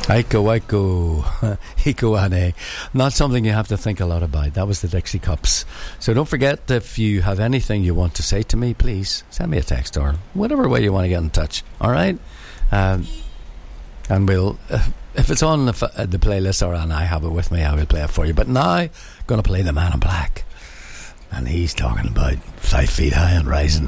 Aiko, Ane. Not something you have to think a lot about. That was the Dixie Cups. So don't forget, if you have anything you want to say to me, please send me a text or whatever way you want to get in touch. All right? And we'll, if it's on the playlist or and I have it with me, I will play it for you. But now, I'm going to play the Man in Black. And he's talking about 5 feet high and rising.